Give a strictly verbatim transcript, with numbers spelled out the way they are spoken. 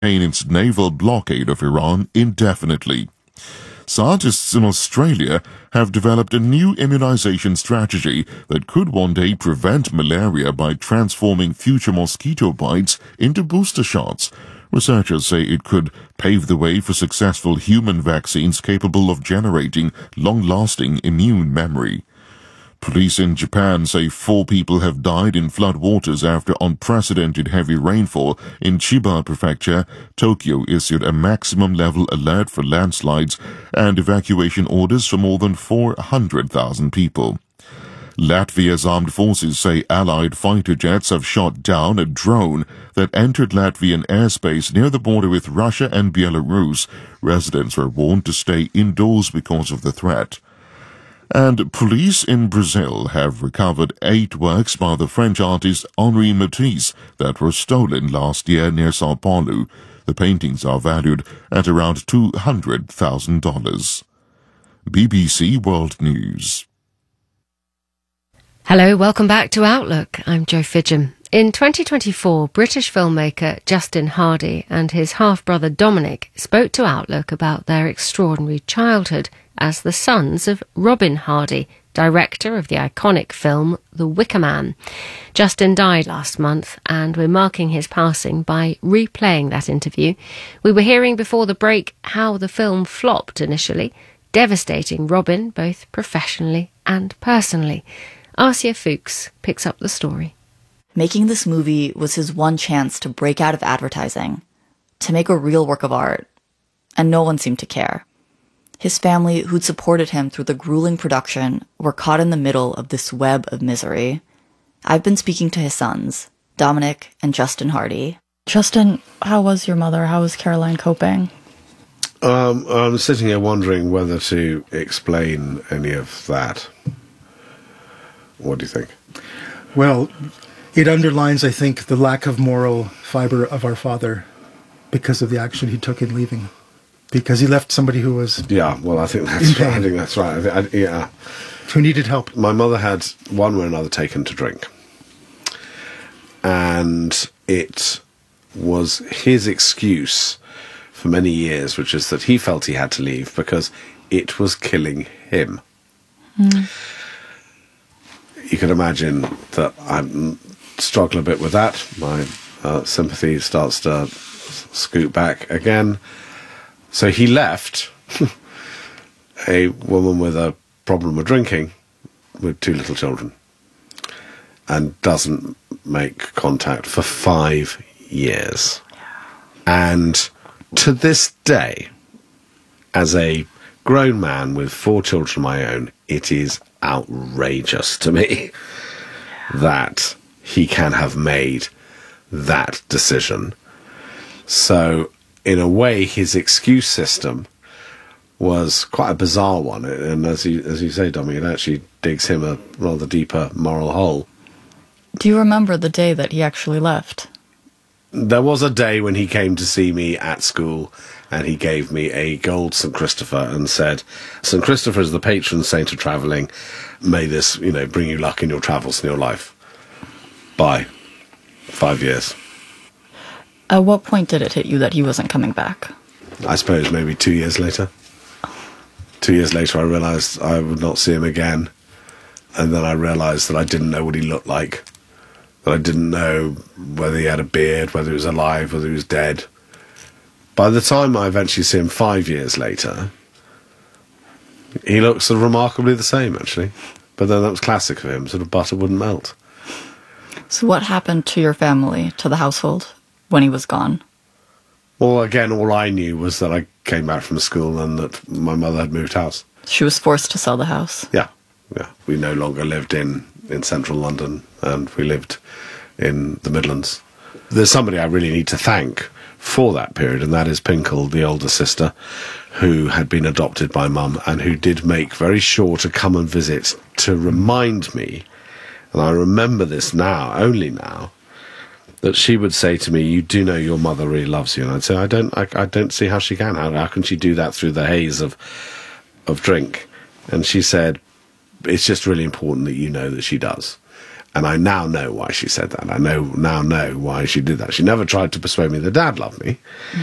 its naval blockade of Iran indefinitely. Scientists in Australia have developed a new immunization strategy that could one day prevent malaria by transforming future mosquito bites into booster shots. Researchers say it could pave the way for successful human vaccines capable of generating long-lasting immune memory. Police in Japan say four people have died in floodwaters after unprecedented heavy rainfall in Chiba Prefecture. Tokyo issued a maximum level alert for landslides and evacuation orders for more than four hundred thousand people. Latvia's armed forces say Allied fighter jets have shot down a drone that entered Latvian airspace near the border with Russia and Belarus. Residents were warned to stay indoors because of the threat. And police in Brazil have recovered eight works by the French artist Henri Matisse that were stolen last year near São Paulo. The paintings are valued at around two hundred thousand dollars. B B C World News. Hello, welcome back to Outlook. I'm Jo Fidgham. In twenty twenty-four, British filmmaker Justin Hardy and his half-brother Dominic spoke to Outlook about their extraordinary childhood as the sons of Robin Hardy, director of the iconic film The Wicker Man. Justin died last month, and we're marking his passing by replaying that interview. We were hearing before the break how the film flopped initially, devastating Robin both professionally and personally. Arcia Fuchs picks up the story. Making this movie was his one chance to break out of advertising, to make a real work of art, and no one seemed to care. His family, who'd supported him through the grueling production, were caught in the middle of this web of misery. I've been speaking to his sons, Dominic and Justin Hardy. Justin, how was your mother? How was Caroline coping? Um, I'm sitting here wondering whether to explain any of that. What do you think? Well, it underlines, I think, the lack of moral fiber of our father because of the action he took in leaving. Because he left somebody who was... Yeah, well, I think that's right. I think that's right. I, I, yeah. Who needed help. My mother had, one way or another, taken to drink. And it was his excuse for many years, which is that he felt he had to leave because it was killing him. Mm. You can imagine that I struggle a bit with that. My uh, sympathy starts to scoot back again. So he left a woman with a problem with drinking with two little children and doesn't make contact for five years. And to this day, as a grown man with four children of my own, it is outrageous to me that he can have made that decision. So, in a way, his excuse system was quite a bizarre one, and as you as you say, Dominic, it actually digs him a rather deeper moral hole. Do you remember the day that he actually left? There was a day when he came to see me at school, and he gave me a gold Saint Christopher and said, "Saint Christopher is the patron saint of travelling. May this, you know, bring you luck in your travels in your life." Bye. Five years. At what point did it hit you that he wasn't coming back? I suppose maybe two years later. Two years later I realised I would not see him again. And then I realised that I didn't know what he looked like. That I didn't know whether he had a beard, whether he was alive, whether he was dead. By the time I eventually see him five years later, he looks sort of remarkably the same, actually. But then that was classic of him, sort of butter wouldn't melt. So what happened to your family, to the household, when he was gone? Well, again, all I knew was that I came back from school and that my mother had moved house. She was forced to sell the house? Yeah, yeah. We no longer lived in, in central London, and we lived in the Midlands. There's somebody I really need to thank for that period, and that is Pinkle, the older sister, who had been adopted by Mum and who did make very sure to come and visit to remind me, and I remember this now, only now, that she would say to me, "You do know your mother really loves you." And I'd say, I don't I, I don't see how she can. How, how can she do that through the haze of of drink? And she said, "It's just really important that you know that she does." And I now know why she said that. I know now know why she did that. She never tried to persuade me that Dad loved me.